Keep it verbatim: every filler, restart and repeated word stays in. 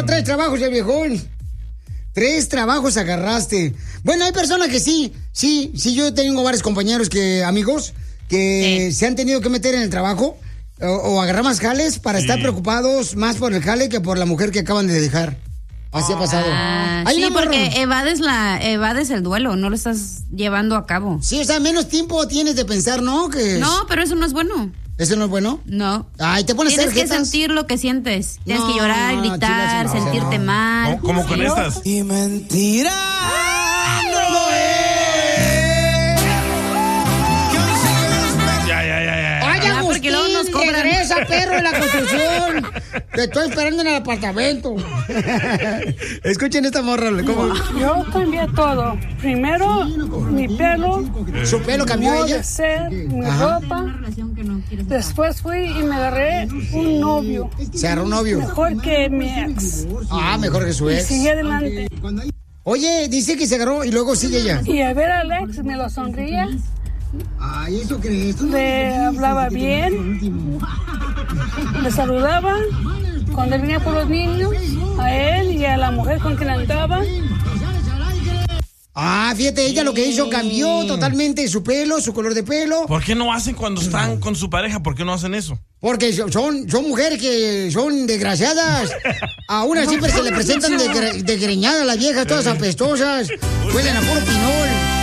tres trabajos el viejón. Tres trabajos agarraste. Bueno, hay personas que sí, sí, sí, yo tengo varios compañeros que, amigos, que sí. se han tenido que meter en el trabajo o, o agarrar más jales para sí. estar preocupados más por el jale que por la mujer que acaban de dejar. Así ha pasado. Ah, sí, porque evades la evades el duelo, no lo estás llevando a cabo. Sí, o sea, menos tiempo tienes de pensar, ¿no? Que no, pero eso no es bueno. ¿Eso no es bueno? No. Ay, te pones Tienes que tarjetas. sentir lo que sientes. Tienes no, que llorar, gritar, no, sentirte no. mal. No, como con estas. Y mentira. ¡Ah, no es! Ya, ya, ya, ya. ¡Ay, ya, porque luego nos cobran. Regresa, perro, en la construcción! Te estoy esperando en el apartamento. Escuchen esta morra. ¿Cómo? Yo cambié todo. Primero, mi pelo. ¿Su pelo cambió mi ella? De ser, mi Ajá. ropa. Después fui y me agarré un novio. ¿Se agarró un novio? Mejor que mi ex. Ah, mejor que su ex. Y sigue adelante. Oye, dice que se agarró y luego sigue ella. Y a ver al ex me lo sonría. Ay, ¿eso crees? Le hablaba bien. Le saludaba. Cuando venía por los niños, a él y a la mujer con quien andaba. Ah, fíjate, ella lo que hizo cambió totalmente su pelo, su color de pelo. ¿Por qué no hacen cuando están con su pareja? ¿Por qué no hacen eso? Porque son, son mujeres que son desgraciadas. A una siempre se le presentan desgreñadas las viejas, todas apestosas. Huelen a puro pinol.